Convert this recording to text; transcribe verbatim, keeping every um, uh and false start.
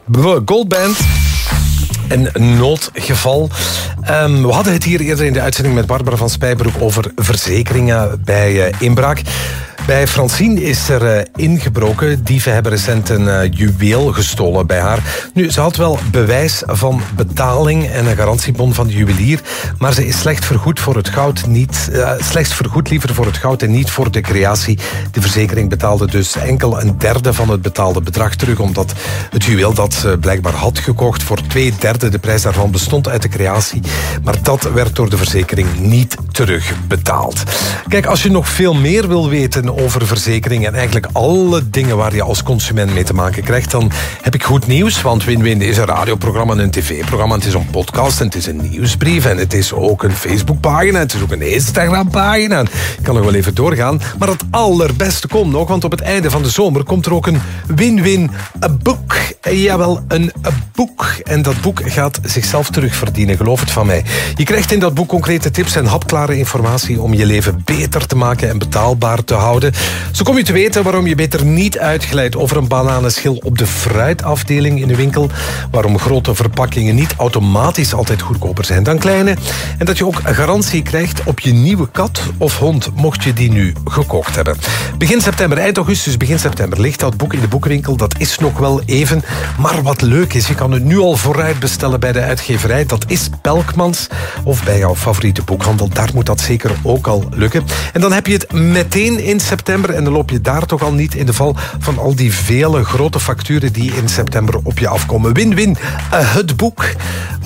Goldband. Een noodgeval. Um, we hadden het hier eerder in de uitzending met Barbara van Spijbroek over verzekeringen bij uh, inbraak. Bij Francine is er uh, ingebroken. Dieven hebben recent een uh, juweel gestolen bij haar. Nu, ze had wel bewijs van betaling en een garantiebon van de juwelier, maar ze is slecht vergoed voor het goud, niet, uh, slechts vergoed liever voor het goud en niet voor de creatie. De verzekering betaalde dus enkel een derde van het betaalde bedrag terug, omdat het juweel dat ze blijkbaar had gekocht voor twee derde de prijs daarvan bestond uit de creatie. Maar dat werd door de verzekering niet terugbetaald. Kijk, als je nog veel meer wil weten over verzekeringen en eigenlijk alle dingen waar je als consument mee te maken krijgt, dan heb ik goed nieuws, want Win-Win is een radioprogramma, een tv-programma, het is een podcast en het is een nieuwsbrief en het is ook een Facebookpagina, het is ook een Instagrampagina. Ik kan nog wel even doorgaan, maar het allerbeste komt nog, want op het einde van de zomer komt er ook een Win-Win boek. Jawel, een boek. En dat boek gaat zichzelf terugverdienen, geloof het van mij. Je krijgt in dat boek concrete tips en hapklare informatie om je leven beter te maken en betaalbaar te houden. Zo kom je te weten waarom je beter niet uitglijdt over een bananenschil op de fruitafdeling in de winkel, waarom grote verpakkingen niet automatisch altijd goedkoper zijn dan kleine, en dat je ook een garantie krijgt op je nieuwe kat of hond, mocht je die nu gekocht hebben. Begin september, eind augustus, begin september ligt dat boek in de boekwinkel. Dat is nog wel even, maar wat leuk is, je kan het nu al vooruit bestellen bij de uitgeverij. Dat is Pelkmans of bij jouw favoriete boekhandel. Daar moet dat zeker ook al lukken. En dan heb je het meteen in september en dan loop je daar toch al niet in de val van al die vele grote facturen die in september op je afkomen. Win-Win, uh, het boek.